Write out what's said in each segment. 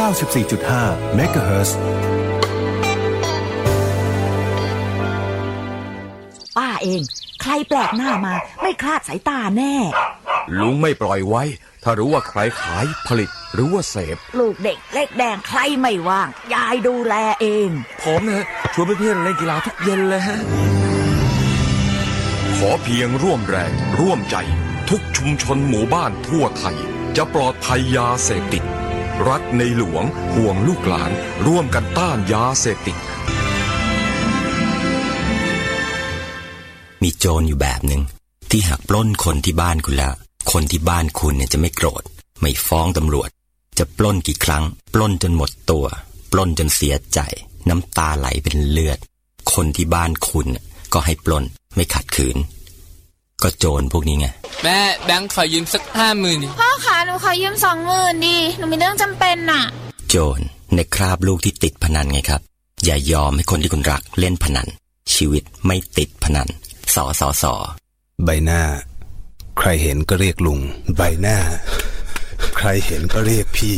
94.5 เมกะเฮิรตซ์ป้าเองใครแปลกหน้ามาไม่คลาดสายตาแน่ลุงไม่ปล่อยไว้ถ้ารู้ว่าใครขายผลิตหรือว่าเสพลูกเด็กเล็กแดงใครไม่ว่างยายดูแลเองผมเนี่ยชวนเพื่อนๆเล่นกีฬาทุกเย็นเลยฮะขอเพียงร่วมแรงร่วมใจทุกชุมชนหมู่บ้านทั่วไทยจะปลอดภัยยาเสพติดรัฐในหลวงห่วงลูกหลานร่วมกันต้านยาเสพติดมีโจรอยู่แบบหนึ่งที่หากปล้นคนที่บ้านคุณแล้วคนที่บ้านคุณเนี่ยจะไม่โกรธไม่ฟ้องตำรวจจะปล้นกี่ครั้งปล้นจนหมดตัวปล้นจนเสียใจน้ำตาไหลเป็นเลือดคนที่บ้านคุณก็ให้ปล้นไม่ขัดขืนก็โจรพวกนี้ไงแม่แบงค์ขอยืมสัก 50,000 ดิพ่อคะหนูขอยืม 20,000 ดิหนูมีเรื่องจำเป็นน่ะโจรในคราบลูกที่ติดพนันไงครับอย่ายอมให้คนที่คุณรักเล่นพนันชีวิตไม่ติดพนันสอใบหน้าใครเห็นก็เรียกลุงใบหน้าใครเห็นก็เรียกพี่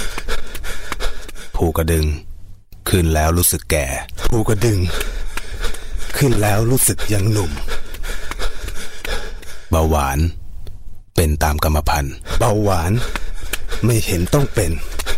ภูกระดึงขึ้นแล้วรู้สึกแก่ภูกระดึงขึ้นแล้วรู้สึกยังหนุ่มเบาหวานเป็นตามกรรมพันธุ์เบาหวานไม่เห็นต้องเป็น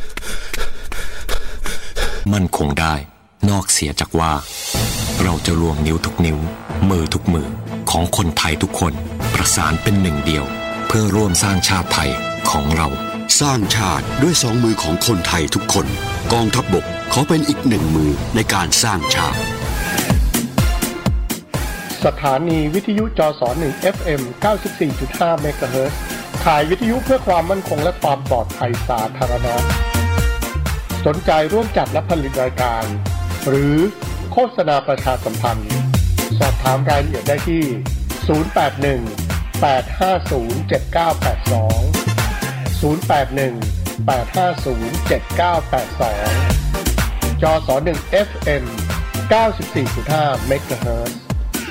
มั่นคงได้นอกเสียจากว่าเราจะรวมนิ้วทุกนิ้วมือทุกมือของคนไทยทุกคนประสานเป็นหนึ่งเดียวเพื่อร่วมสร้างชาติไทยของเราสร้างชาติด้วยสองมือของคนไทยทุกคนกองทัพบกขอเป็นอีกหนึ่งมือในการสร้างชาติสถานีวิทยุจส1 FM 94.5 เมกะเฮิรตซ์ถ่ายวิทยุเพื่อความมั่นคงและความปลอดภัยสาธารณะสนใจร่วมจัดและผลิตรายการหรือโฆษณาประชาสัมพันธ์สอบถามรายละเอียดได้ที่081-850-7982 081-850-7982 จส1 FM 94.5 เมกะเฮิรตซ์